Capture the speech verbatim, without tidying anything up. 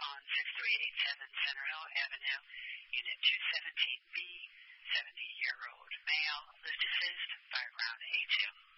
on six three eight seven Centerville Avenue, Unit two seventeen B, seventy-year-old male, live deceased, background A two.